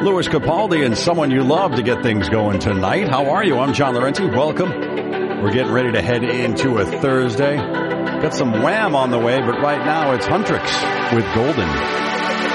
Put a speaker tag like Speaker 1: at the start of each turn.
Speaker 1: Louis Capaldi and Someone You Love to get things going tonight. How are you? I'm John Laurenti. Welcome. We're getting ready to head into a Thursday. Got some Wham on the way, but right now it's Huntrix with Golden.